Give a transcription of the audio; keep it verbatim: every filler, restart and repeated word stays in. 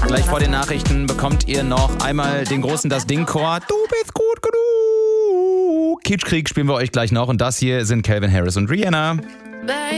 Gleich vor den Nachrichten bekommt ihr noch einmal den großen Das Ding-Chor. Du bist gut genug. Kitschkrieg spielen wir euch gleich noch. Und das hier sind Calvin Harris und Rihanna.